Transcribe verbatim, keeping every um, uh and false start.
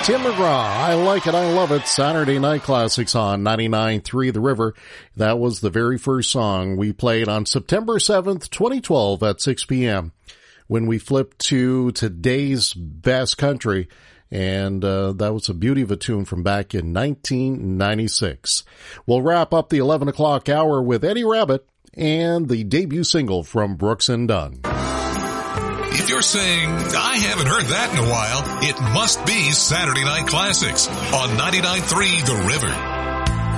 Tim McGraw, I Like It, I Love It, Saturday Night Classics on ninety-nine point three The River. That was the very first song we played on September seventh, twenty twelve at six p.m. when we flipped to today's best country, and uh, that was a beauty of a tune from back in nineteen ninety-six. We'll wrap up the eleven o'clock hour with Eddie Rabbitt and the debut single from Brooks and Dunn. If you're saying, I haven't heard that in a while, it must be Saturday Night Classics on ninety-nine point three The River.